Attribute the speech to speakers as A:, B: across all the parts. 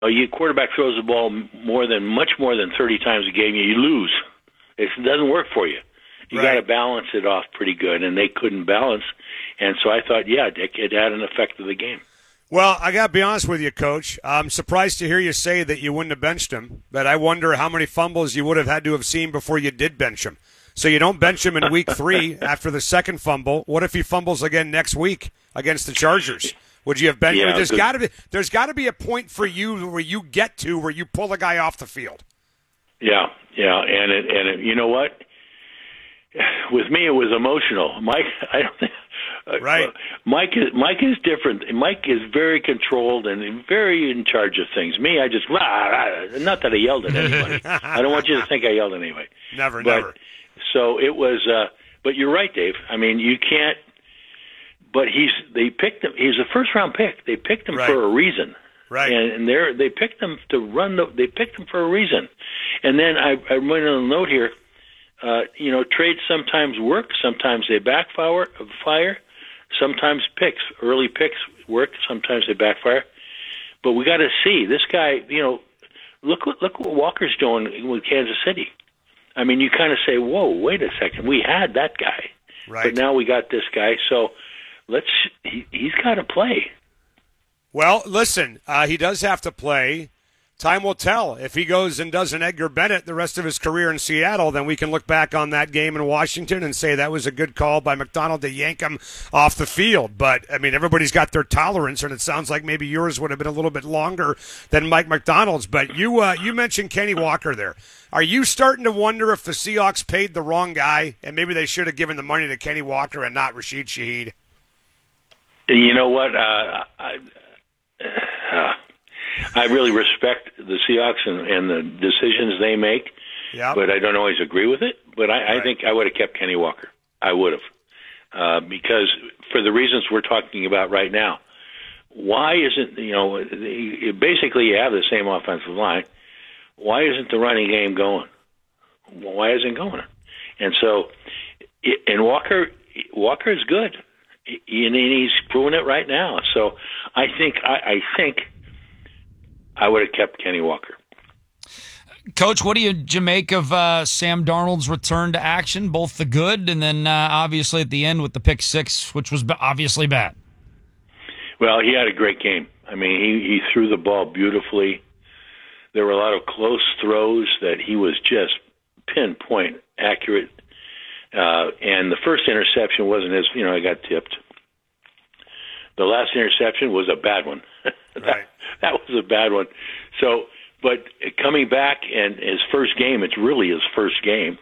A: your quarterback throws the ball much more than 30 times a game, you lose. It doesn't work for you. You got to balance it off pretty good, and they couldn't balance. And so I thought, it had an effect of the game.
B: Well, I got to be honest with you, Coach. I'm surprised to hear you say that you wouldn't have benched him, but I wonder how many fumbles you would have had to have seen before you did bench him. So you don't bench him in week 3 after the second fumble. What if he fumbles again next week against the Chargers? Would you have benched him? There's got to be a point for you where you get to where you pull a guy off the field.
A: Yeah, and you know what? With me, it was emotional. Mike, I don't think.
B: Right.
A: Mike is different. Mike is very controlled and very in charge of things. Me, I just not that I yelled at anybody. I don't want you to think I yelled at anybody.
B: Never.
A: So it was. But you're right, Dave. I mean, you can't. But they picked him. He's a first-round pick. They picked him for a reason.
B: Right.
A: And they picked him to run. They picked him for a reason. And then I went on a note here. Trades sometimes work, sometimes they backfire. Sometimes early picks work, sometimes they backfire. But we got to see this guy. Look what Walker's doing with Kansas City. I mean, you kind of say, "Whoa, wait a second, we had that guy, but now we got this guy." So he's got to play.
B: Well, listen, he does have to play. Time will tell. If he goes and does an Edgar Bennett the rest of his career in Seattle, then we can look back on that game in Washington and say that was a good call by McDonald to yank him off the field. But, I mean, everybody's got their tolerance, and it sounds like maybe yours would have been a little bit longer than Mike McDonald's. But you mentioned Kenny Walker there. Are you starting to wonder if the Seahawks paid the wrong guy, and maybe they should have given the money to Kenny Walker and not Rashid Shaheed?
A: You know what? I really respect the Seahawks and the decisions they make, but I don't always agree with it. But I think I would have kept Kenny Walker. I would have. Because for the reasons we're talking about right now. Why isn't, basically you have the same offensive line. Why isn't the running game going? Why isn't it going? And so, and Walker is good. And he's proving it right now. So I think I would have kept Kenny Walker.
C: Coach, what do you make of Sam Darnold's return to action, both the good and then obviously at the end with the pick six, which was obviously bad?
A: Well, he had a great game. I mean, he threw the ball beautifully. There were a lot of close throws that he was just pinpoint accurate. And the first interception wasn't I got tipped. The last interception was a bad one. That was a bad one. So, but coming back and his first game, it's really his first game.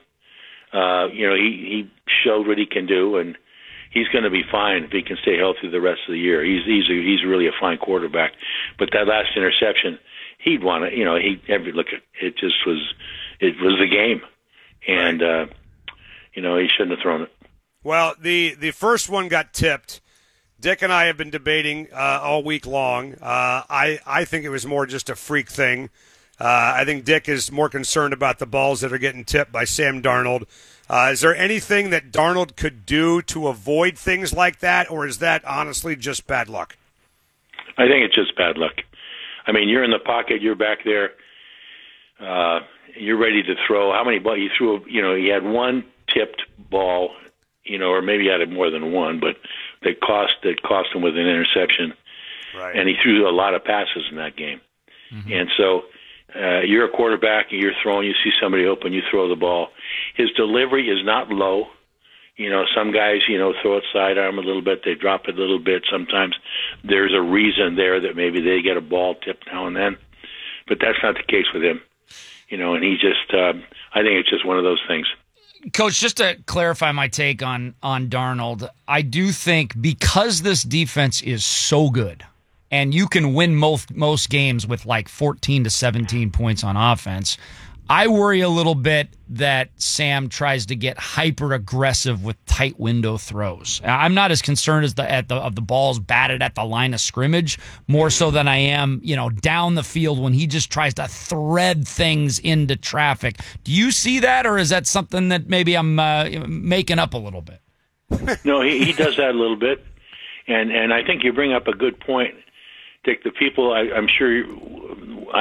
A: He showed what he can do, and he's going to be fine if he can stay healthy the rest of the year. He's really a fine quarterback. But that last interception, he'd want to. Look at it. It was the game, and he shouldn't have thrown it.
B: Well, the first one got tipped. Dick and I have been debating all week long. I think it was more just a freak thing. I think Dick is more concerned about the balls that are getting tipped by Sam Darnold. Is there anything that Darnold could do to avoid things like that, or is that honestly just bad luck?
A: I think it's just bad luck. I mean, you're in the pocket, you're back there, you're ready to throw. How many balls you threw? He had one tipped ball, or maybe he had more than one, but that cost him with an interception.
B: Right.
A: And he threw a lot of passes in that game. Mm-hmm. And so you're a quarterback and you're throwing, you see somebody open, you throw the ball. His delivery is not low. Some guys, throw it sidearm a little bit, they drop it a little bit. Sometimes there's a reason there that maybe they get a ball tipped now and then. But that's not the case with him. And he just, I think it's just one of those things.
C: Coach, just to clarify my take on Darnold, I do think because this defense is so good and you can win most games with like 14 to 17 points on offense, I worry a little bit that Sam tries to get hyper aggressive with tight window throws. I'm not as concerned as of the balls batted at the line of scrimmage, more so than I am, down the field when he just tries to thread things into traffic. Do you see that, or is that something that maybe I'm making up a little bit?
A: No, he does that a little bit, and I think you bring up a good point, Dick. The people, I'm sure